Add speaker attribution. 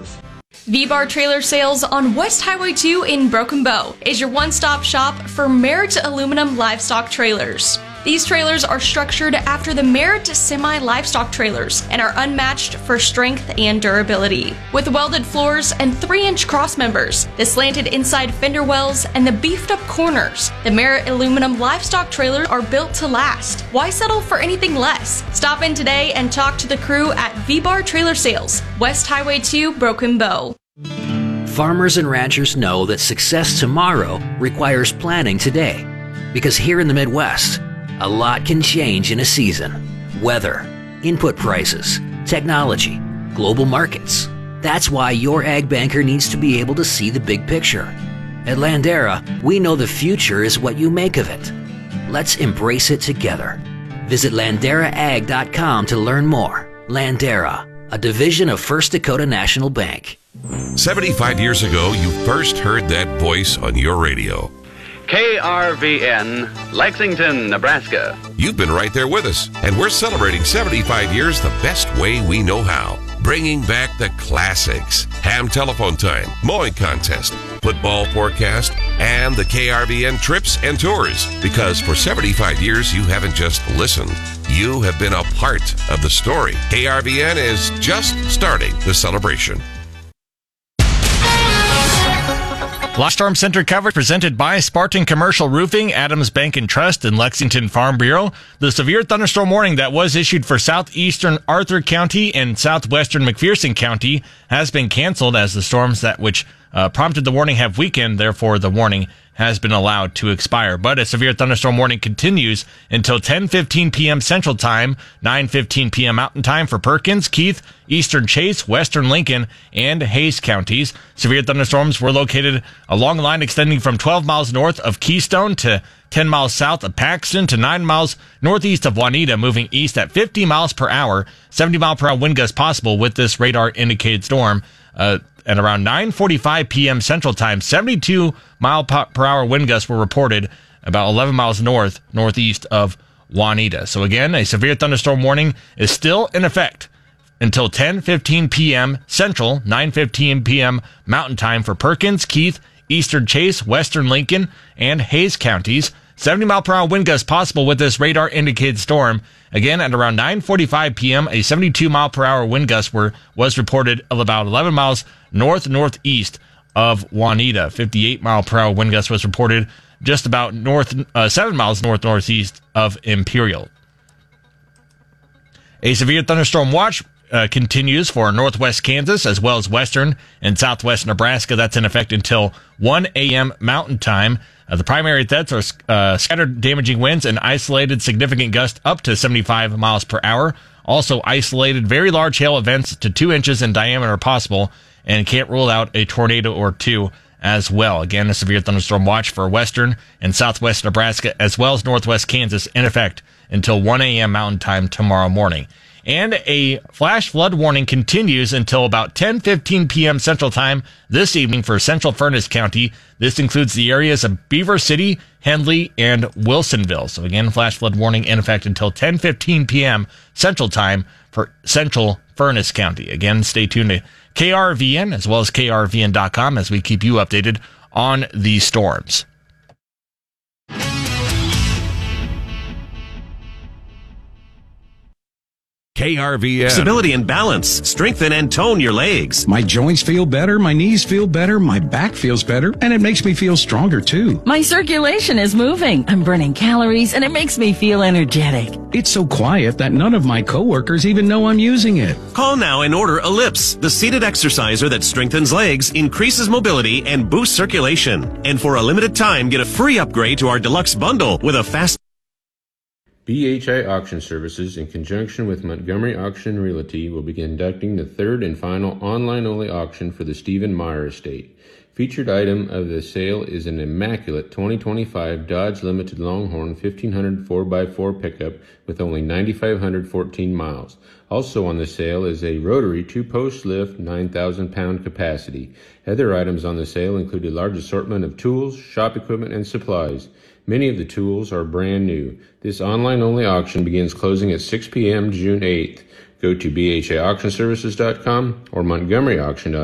Speaker 1: serve.
Speaker 2: V-Bar Trailer Sales on West Highway 2 in Broken Bow is your one-stop shop for Merritt aluminum livestock trailers. These trailers are structured after the Merritt semi-livestock trailers and are unmatched for strength and durability. With welded floors and 3-inch cross members, the slanted inside fender wells, and the beefed-up corners, the Merritt aluminum livestock trailers are built to last. Why settle for anything less? Stop in today and talk to the crew at V-Bar Trailer Sales, West Highway 2, Broken Bow.
Speaker 3: Farmers and ranchers know that success tomorrow requires planning today. Because here in the Midwest, a lot can change in a season. Weather, input prices, technology, global markets. That's why your ag banker needs to be able to see the big picture. At Landera, we know the future is what you make of it. Let's embrace it together. Visit LanderaAg.com to learn more. Landera, a division of First Dakota National Bank.
Speaker 4: 75 years ago, you first heard that voice on your radio.
Speaker 5: KRVN, Lexington, Nebraska.
Speaker 4: You've been right there with us, and we're celebrating 75 years the best way we know how. Bringing back the classics. Ham telephone time, mowing contest, football forecast, and the KRVN trips and tours. Because for 75 years, you haven't just listened. You have been a part of the story. KRVN is just starting the celebration.
Speaker 6: Last Storm Center coverage presented by Spartan Commercial Roofing, Adams Bank and Trust, and Lexington Farm Bureau. The severe thunderstorm warning that was issued for southeastern Arthur County and southwestern McPherson County has been canceled as the storms that which prompted the warning have weakened. Therefore, the warning has been allowed to expire. But a severe thunderstorm warning continues until 10:15 p.m. Central Time, 9:15 p.m. Mountain Time for Perkins, Keith, Eastern Chase, Western Lincoln, and Hays counties. Severe thunderstorms were located along a line extending from 12 miles north of Keystone to 10 miles south of Paxton to 9 miles northeast of Juanita, moving east at 50 miles per hour, 70 mile per hour wind gusts possible with this radar indicated storm. At around 9:45 p.m. Central Time, 72 mile per hour wind gusts were reported about 11 miles northeast of Juanita. So again, a severe thunderstorm warning is still in effect until 10:15 p.m. Central, 9:15 p.m. Mountain Time for Perkins, Keith, Eastern Chase, Western Lincoln, and Hays counties. 70 mile per hour wind gusts possible with this radar indicated storm. Again, at around 9:45 p.m., a 72 mile per hour wind gust was reported of about 11 miles northeast of Juanita. 58 mile per hour wind gust was reported just about 7 miles northeast of Imperial. A severe thunderstorm watch continues for northwest Kansas as well as western and southwest Nebraska. That's in effect until 1 a.m. Mountain Time. The primary threats are scattered damaging winds and isolated significant gusts up to 75 miles per hour. Also, isolated very large hail events to 2 inches in diameter are possible, and can't rule out a tornado or two as well. Again, a severe thunderstorm watch for western and southwest Nebraska as well as northwest Kansas in effect until 1 a.m. Mountain Time tomorrow morning. And a flash flood warning continues until about 10:15 p.m. Central Time this evening for Central Furnace County. This includes the areas of Beaver City, Hendley, and Wilsonville. So again, flash flood warning in effect until 10:15 p.m. Central Time for Central Furnace County. Again, stay tuned to KRVN as well as KRVN.com as we keep you updated on these storms.
Speaker 4: KRVN.
Speaker 7: Stability and balance. Strengthen and tone your legs.
Speaker 1: My joints feel better, my knees feel better, my back feels better, and it makes me feel stronger too.
Speaker 8: My circulation is moving. I'm burning calories, and it makes me feel energetic.
Speaker 1: It's so quiet that none of my coworkers even know I'm using it.
Speaker 7: Call now and order Ellipse, the seated exerciser that strengthens legs, increases mobility, and boosts circulation. And for a limited time, get a free upgrade to our deluxe bundle with a fast...
Speaker 9: BHI Auction Services, in conjunction with Montgomery Auction Realty, will be conducting the third and final online-only auction for the Stephen Meyer estate. Featured item of the sale is an immaculate 2025 Dodge Limited Longhorn 1500 4x4 pickup with only 9,514 miles. Also on the sale is a rotary 2-post lift 9,000-pound capacity. Other items on the sale include a large assortment of tools, shop equipment, and supplies. Many of the tools are brand new. This online-only auction begins closing at 6 p.m. June 8th. Go to bhiauctionservices.com or montgomeryauction.com